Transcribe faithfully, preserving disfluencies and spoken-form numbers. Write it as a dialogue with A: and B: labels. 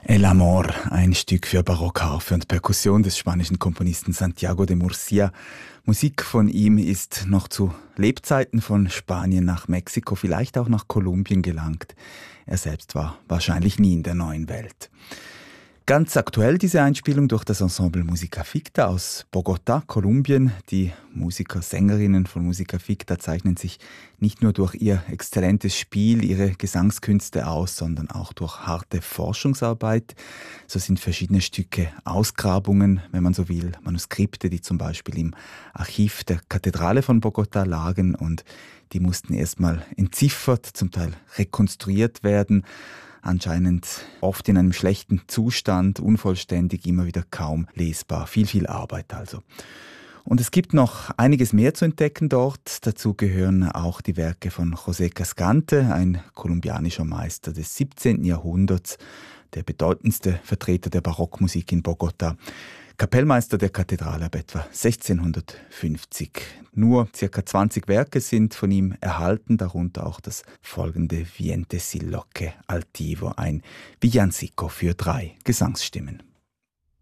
A: El Amor, ein Stück für Barockharfe und Perkussion des spanischen Komponisten Santiago de Murcia. Musik von ihm ist noch zu Lebzeiten von Spanien nach Mexiko, vielleicht auch nach Kolumbien gelangt. Er selbst war wahrscheinlich nie in der neuen Welt. Ganz aktuell diese Einspielung durch das Ensemble Musica Ficta aus Bogotá, Kolumbien. Die Musiker, Sängerinnen von Musica Ficta zeichnen sich nicht nur durch ihr exzellentes Spiel, ihre Gesangskünste aus, sondern auch durch harte Forschungsarbeit. So sind verschiedene Stücke Ausgrabungen, wenn man so will, Manuskripte, die zum Beispiel im Archiv der Kathedrale von Bogotá lagen und die mussten erstmal entziffert, zum Teil rekonstruiert werden. Anscheinend oft in einem schlechten Zustand, unvollständig, immer wieder kaum lesbar. Viel, viel Arbeit also. Und es gibt noch einiges mehr zu entdecken dort. Dazu gehören auch die Werke von José Cascante, ein kolumbianischer Meister des siebzehnten Jahrhunderts, der bedeutendste Vertreter der Barockmusik in Bogotá. Kapellmeister der Kathedrale ab etwa sechzehnhundertfünfzig. Nur circa zwanzig Werke sind von ihm erhalten, darunter auch das folgende Viente si lo que altivo, ein Villancico für drei Gesangsstimmen.